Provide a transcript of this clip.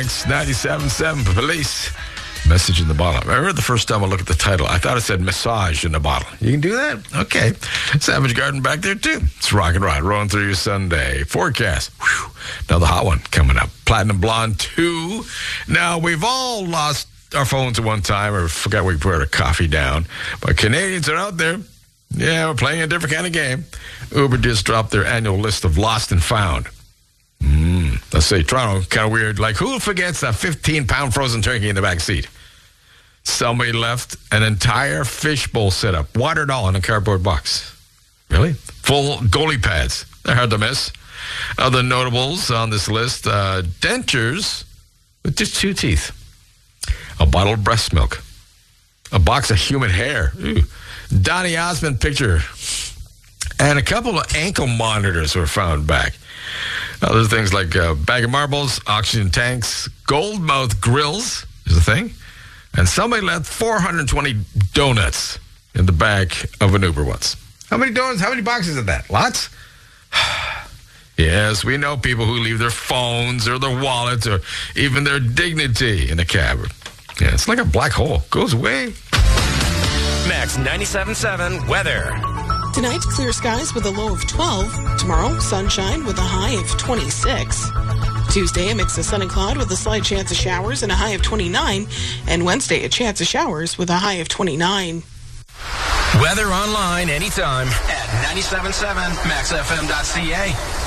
Max 97.7 Police. Message in the bottle. I remember the first time I looked at the title, I thought it said massage in the bottle. You can do that? Okay. Savage Garden back there, too. It's Rock and Rod rolling through your Sunday. Forecast. Whew. Another hot one coming up. Platinum Blonde 2. Now, we've all lost our phones at one time or forgot we put our coffee down. But Canadians are out there. Yeah, we're playing a different kind of game. Uber just dropped their annual list of lost and found. Let's say Toronto, kind of weird. Like, who forgets that 15-pound frozen turkey in the back seat? Somebody left an entire fishbowl setup, watered all in a cardboard box. Really? Full goalie pads. They're hard to miss. Other notables on this list, dentures with just 2 teeth, a bottle of breast milk, a box of human hair, Donny Osmond picture, and a couple of ankle monitors were found back. Other things like a bag of marbles, oxygen tanks, gold mouth grills is a thing. And somebody left 420 donuts in the back of an Uber once. How many donuts? How many boxes of that? Lots? Yes, we know people who leave their phones or their wallets or even their dignity in a cab. Yeah, it's like a black hole. Goes away. Max 97.7 weather. Tonight, clear skies with a low of 12. Tomorrow, sunshine with a high of 26. Tuesday, a mix of sun and cloud with a slight chance of showers and a high of 29. And Wednesday, a chance of showers with a high of 29. Weather online anytime at 97.7maxfm.ca.